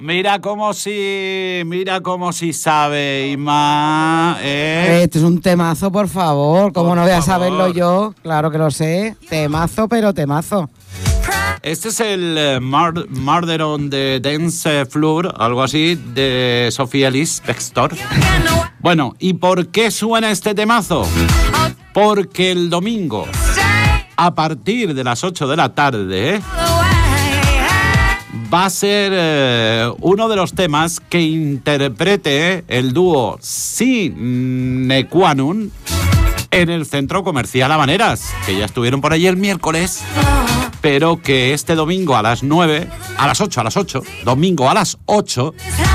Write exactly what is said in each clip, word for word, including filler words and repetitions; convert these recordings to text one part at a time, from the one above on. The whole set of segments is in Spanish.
Mira cómo sí, mira cómo sí sabe, Ima. ¿eh? Este es un temazo, por favor. ¿Cómo Por no voy a favor. saberlo yo? Claro que lo sé. Temazo, pero temazo. Este es el eh, Mur- Murder on the Dance Floor, algo así, de Sophie Ellis Bextor. Bueno, ¿y por qué suena este temazo? Porque el domingo, a partir de las ocho de la tarde, ¿eh? va a ser eh, uno de los temas que interprete el dúo Sine Qua Non en el Centro Comercial Habaneras, que ya estuvieron por allí el miércoles, pero que este domingo a las nueve, a las ocho, a las ocho, domingo a las ocho,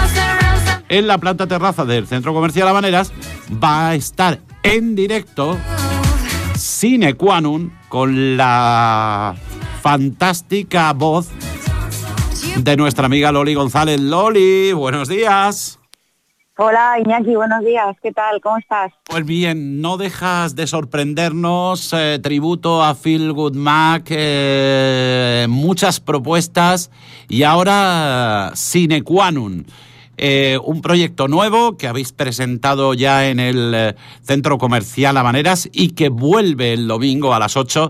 en la planta terraza del Centro Comercial Habaneras, va a estar en directo Sine Qua Non con la fantástica voz de nuestra amiga Loli González. Loli, buenos días. Hola Iñaki, buenos días, ¿qué tal? ¿Cómo estás? Pues bien, no dejas de sorprendernos, eh, tributo a Feel Good Mac, eh, muchas propuestas y ahora Sine Qua Non, eh, un proyecto nuevo que habéis presentado ya en el eh, Centro Comercial Habaneras y que vuelve el domingo a las ocho.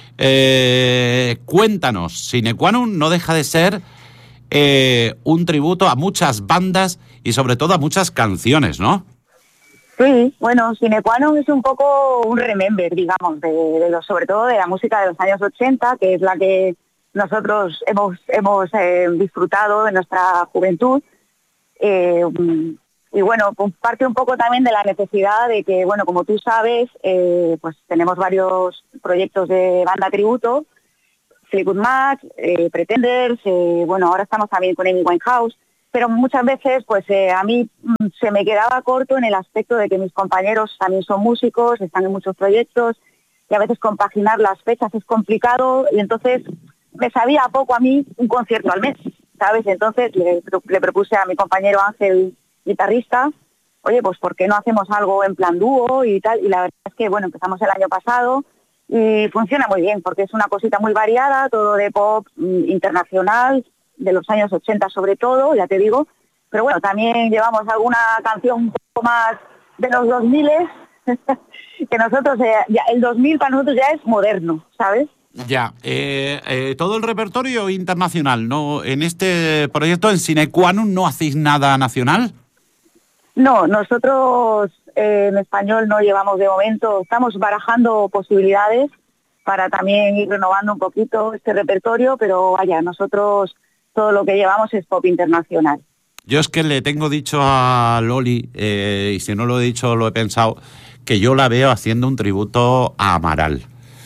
Eh, cuéntanos, Sine Qua Non no deja de ser Eh, un tributo a muchas bandas y sobre todo a muchas canciones, ¿no? Sí, bueno, Sine Qua Non es un poco un remember, digamos, de, de los, sobre todo de la música de los años ochenta, que es la que nosotros hemos, hemos eh, disfrutado de nuestra juventud. Eh, y bueno, pues parte un poco también de la necesidad de que, bueno, como tú sabes, eh, pues tenemos varios proyectos de banda tributo, Fleetwood Mac, eh, Pretenders, eh, bueno, ahora estamos también con Amy Winehouse, pero muchas veces pues eh, a mí mm, se me quedaba corto en el aspecto de que mis compañeros también son músicos, están en muchos proyectos y a veces compaginar las fechas es complicado y entonces me sabía poco a mí un concierto al mes, ¿sabes? Entonces le, le propuse a mi compañero Ángel, guitarrista, oye, pues ¿por qué no hacemos algo en plan dúo y tal? Y la verdad es que, bueno, empezamos el año pasado y funciona muy bien porque es una cosita muy variada, todo de pop mm, internacional, de los años ochenta sobre todo, ya te digo, pero bueno, también llevamos alguna canción un poco más de los dos mil, que nosotros, eh, ya, el dos mil para nosotros ya es moderno, ¿sabes? Ya, eh, eh, todo el repertorio internacional, ¿no? En este proyecto, en Sine Qua Non, ¿no hacéis nada nacional? No, nosotros eh, en español no llevamos de momento, estamos barajando posibilidades para también ir renovando un poquito este repertorio, pero vaya, nosotros todo lo que llevamos es pop internacional. Yo es que le tengo dicho a Loli, eh, y si no lo he dicho lo he pensado, que yo la veo haciendo un tributo a Amaral.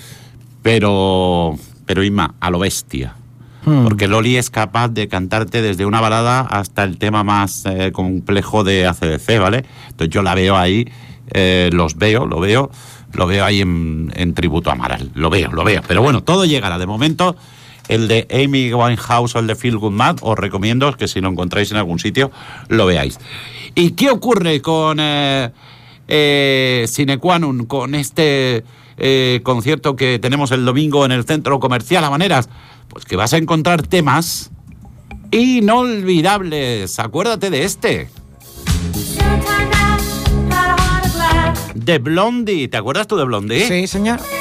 Pero, pero Inma, a lo bestia. Hmm. Porque Loli es capaz de cantarte desde una balada hasta el tema más eh, complejo de A C D C, ¿vale? Entonces yo la veo ahí, eh, los veo, lo veo, lo veo ahí en, en tributo a Amaral. Lo veo, lo veo. Pero bueno, todo llegará. De momento, el de Amy Winehouse o el de Feel Good Mac, os recomiendo que si lo encontráis en algún sitio, lo veáis. ¿Y qué ocurre con eh, eh, Sine Qua Non, con este eh, concierto que tenemos el domingo en el Centro Comercial Habaneras? Pues que vas a encontrar temas inolvidables. Acuérdate de este. De Blondie. ¿Te acuerdas tú de Blondie? Sí, señor.